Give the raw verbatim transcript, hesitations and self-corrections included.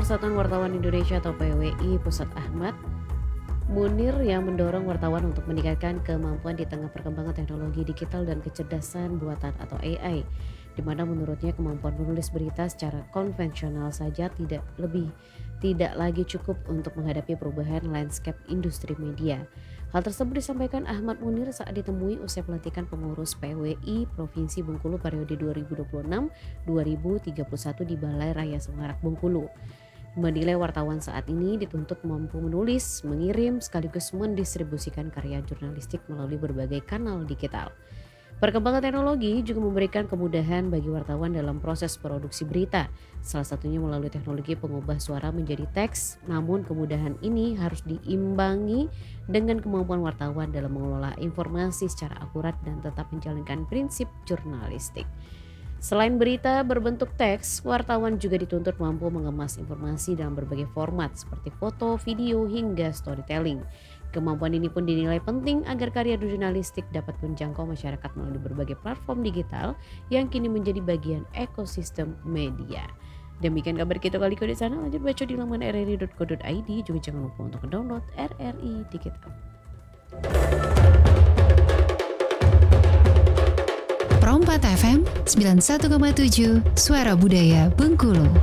Persatuan Wartawan Indonesia atau P W I Pusat Ahmad Munir yang mendorong wartawan untuk meningkatkan kemampuan di tengah perkembangan teknologi digital dan kecerdasan buatan atau A I, di mana menurutnya kemampuan menulis berita secara konvensional saja tidak lebih tidak lagi cukup untuk menghadapi perubahan landscape industri media. Hal tersebut disampaikan Ahmad Munir saat ditemui usai pelantikan pengurus P W I Provinsi Bengkulu periode dua ribu dua puluh enam sampai dua ribu tiga puluh satu di Balai Raya Semarak Bengkulu. Menilai wartawan saat ini dituntut mampu menulis, mengirim, sekaligus mendistribusikan karya jurnalistik melalui berbagai kanal digital. Perkembangan teknologi juga memberikan kemudahan bagi wartawan dalam proses produksi berita, salah satunya melalui teknologi pengubah suara menjadi teks, namun kemudahan ini harus diimbangi dengan kemampuan wartawan dalam mengelola informasi secara akurat dan tetap menjalankan prinsip jurnalistik. Selain berita berbentuk teks, wartawan juga dituntut mampu mengemas informasi dalam berbagai format seperti foto, video, hingga storytelling. Kemampuan ini pun dinilai penting agar karya jurnalistik dapat menjangkau masyarakat melalui berbagai platform digital yang kini menjadi bagian ekosistem media. Demikian kabar kita kali ini di sana. Lanjut baca di laman r r i dot co dot i d. Juga jangan lupa untuk mendownload R R I Digital. Pro empat F M sembilan puluh satu koma tujuh Suara Budaya Bengkulu.